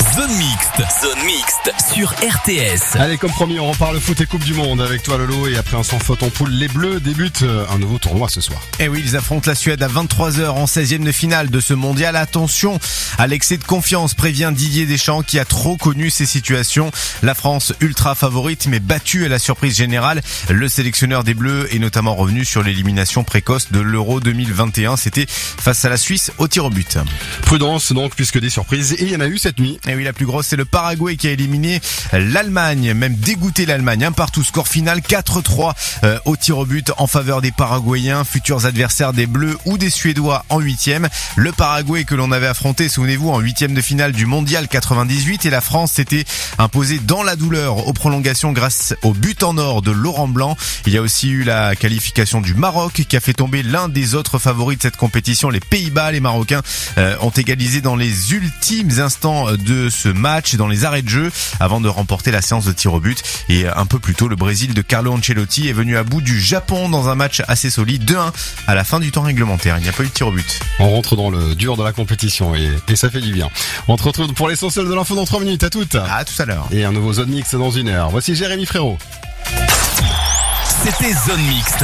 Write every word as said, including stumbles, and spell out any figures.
Zone mixte, zone mixte sur R T S. Allez, comme promis, on repart le foot et Coupe du Monde avec toi Lolo, et après un sans faute en poule, les Bleus débutent un nouveau tournoi ce soir. Et oui, ils affrontent la Suède à vingt-trois heures en seizième de finale de ce mondial. Attention à l'excès de confiance, prévient Didier Deschamps qui a trop connu ces situations. La France ultra favorite mais battue à la surprise générale. Le sélectionneur des Bleus est notamment revenu sur l'élimination précoce de l'Euro deux mille vingt et un. C'était face à la Suisse au tir au but. Prudence donc, puisque des surprises, et il y en a eu cette nuit. Et oui, la plus grosse, c'est le Paraguay qui a éliminé l'Allemagne, même dégoûté l'Allemagne. Un partout, score final quatre trois euh, au tir au but en faveur des Paraguayens, futurs adversaires des Bleus ou des Suédois en huitième. Le Paraguay que l'on avait affronté, souvenez-vous, en huitième de finale du Mondial quatre-vingt-dix-huit, et la France s'était imposée dans la douleur aux prolongations grâce au but en or de Laurent Blanc. Il y a aussi eu la qualification du Maroc qui a fait tomber l'un des autres favoris de cette compétition, les Pays-Bas. Les Marocains euh, ont égalisé dans les ultimes instants de ce match, dans les arrêts de jeu, avant de remporter la séance de tir au but. Et un peu plus tôt, le Brésil de Carlo Ancelotti est venu à bout du Japon dans un match assez solide, deux un à la fin du temps réglementaire. Il n'y a pas eu de tir au but. On rentre dans le dur de la compétition et, et ça fait du bien. On se retrouve pour l'essentiel de l'info dans trois minutes. À toutes. À tout à l'heure. Et un nouveau Zone Mix dans une heure. Voici Jérémy Frérot. C'était Zone Mixte.